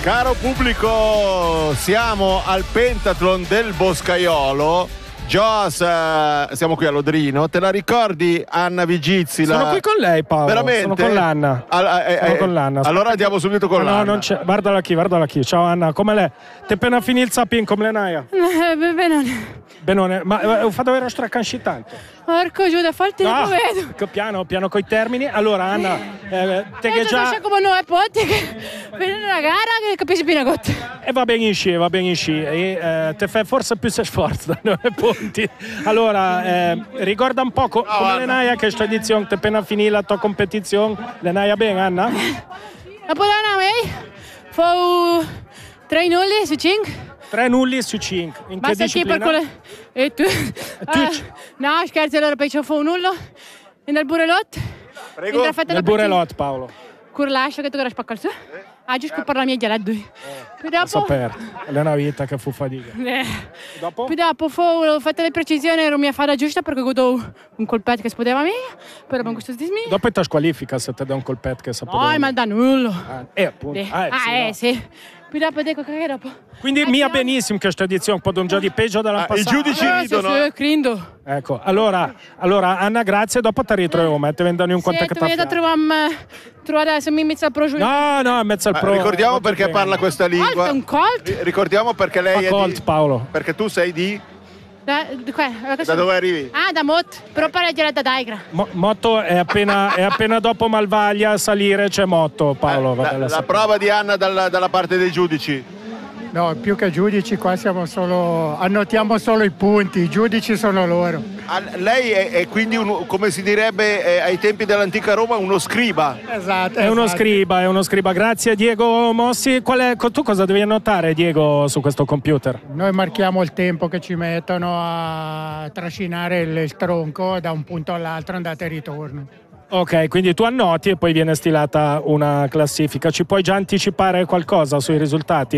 Caro pubblico, siamo al Pentathlon del Boscaiolo. Joss, siamo qui a Lodrino. Te la ricordi Anna Vigizzi? Sono qui con lei, Paolo. Veramente? Sono con l'Anna. Sono con l'Anna. Allora andiamo subito con l'Anna. No, non c'è. Guardala qui. Ciao Anna, come lei? Ti appena finito il sapin, come le naia? Benone. Ma ho fatto avere straccansci tanto. Porco giù, da forte no, non vedo. Piano coi termini. Allora Anna, te che già... Non come noi, potti, che per una gara che capisci più una cotta. E va ben in sci. E te fai forse più se sforzo da 9 punti. Allora, ricorda un po' come le naia che sta edizione, te appena finì la tua competizione. Le naia bene, Anna? Dopo la noi, fu 3 nulli su 5. 3 nulli su 5. In che disciplina? E tu? No, scherzi, allora poi c'ho un nullo. E nel burelot? Prego. Nel burelot, Paolo. Curlascio che tu che spacca il suo. Giusto per la mia gelada. Poi dopo... Saper, è una vita che fu fatica. Dopo? Poi dopo ho fatto le precisioni, ero mia fada giusta perché ho avuto un colpetto che spodeva mia. Poi dopo questo dismi. Dopo ti squalifica se ti dà un colpetto che sapeva. No, ma da nullo. Appunto. Sì. Poi dopo dico che dopo. Quindi mia benissimo questa edizione, poi un già di peggio della passata. I giudici ridono. Sì, crindo. Ecco, allora Anna, grazie, dopo ti ritroviamo, ti vendono un contatto che ti fa. Trovare adesso mi inizia a pro. No, mezzo al pro. Ricordiamo perché parla questa lingua. Un colt. Ricordiamo perché lei è colt, Paolo. Perché tu sei di... Da dove arrivi? Da Mot, però pareggiare da Daigra. Motto è appena dopo Malvaglia a salire c'è Motto, Paolo. La prova di Anna dalla parte dei giudici. No, più che giudici qua annotiamo solo i punti, i giudici sono loro. Lei è quindi come si direbbe ai tempi dell'antica Roma, uno scriba. Esatto. È uno scriba. Grazie Diego Mossi. Tu cosa devi annotare, Diego, su questo computer? Noi marchiamo il tempo che ci mettono a trascinare il tronco da un punto all'altro, andata e ritorno. Ok, quindi tu annoti e poi viene stilata una classifica. Ci puoi già anticipare qualcosa sui risultati?